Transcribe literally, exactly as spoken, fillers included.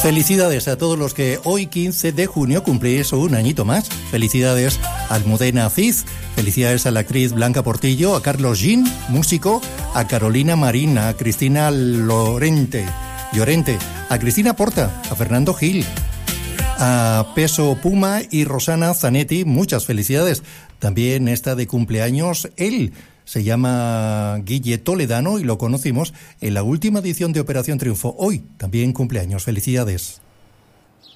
Felicidades a todos los que hoy quince de junio cumplís un añito más. Felicidades a Almudena Cid, felicidades a la actriz Blanca Portillo, a Carlos Jean, músico, a Carolina Marín, a Cristina Lorente, Llorente, a Cristina Porta, a Fernando Gil, a Peso Puma y Rosana Zanetti, muchas felicidades. También está de cumpleaños él. Se llama Guille Toledano y lo conocimos en la última edición de Operación Triunfo. Hoy también cumpleaños. Felicidades.